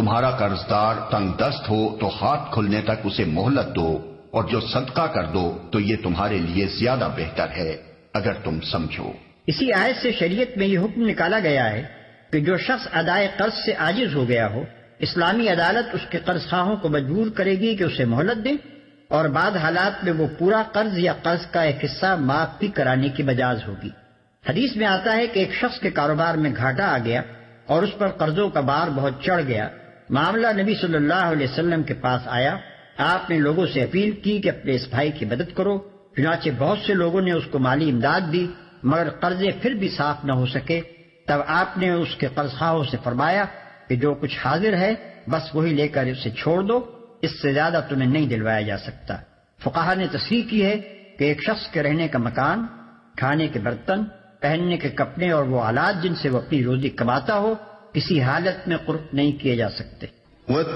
تمہارا قرضدار تنگ دست ہو تو ہاتھ کھلنے تک اسے مہلت دو، اور جو صدقہ کر دو تو یہ تمہارے لیے زیادہ بہتر ہے اگر تم سمجھو۔ اسی آیت سے شریعت میں یہ حکم نکالا گیا ہے کہ جو شخص ادائے قرض سے عاجز ہو گیا ہو، اسلامی عدالت اس کے قرض خواہوں کو مجبور کرے گی کہ اسے مہلت دیں، اور بعض حالات میں وہ پورا قرض یا قرض کا ایک حصہ معاف بھی کرانے کی مجاز ہوگی۔ حدیث میں آتا ہے کہ ایک شخص کے کاروبار میں گھاٹا آ گیا اور اس پر قرضوں کا بار بہت چڑھ گیا۔ معاملہ نبی صلی اللہ علیہ وسلم کے پاس آیا۔ آپ نے لوگوں سے اپیل کی کہ اپنے اس بھائی کی مدد کرو، چنانچہ بہت سے لوگوں نے اس کو مالی امداد دی، مگر قرضے پھر بھی صاف نہ ہو سکے۔ تب آپ نے اس کے قرض خواہوں سے فرمایا کہ جو کچھ حاضر ہے بس وہی لے کر اسے چھوڑ دو، اس سے زیادہ تمہیں نہیں دلوایا جا سکتا۔ فقہا نے تصریح کی ہے کہ ایک شخص کے رہنے کا مکان، کھانے کے برتن، پہننے کے کپڑے اور وہ آلات جن سے وہ اپنی روزی کماتا ہو کسی حالت میں قرق نہیں کیے جا سکتے۔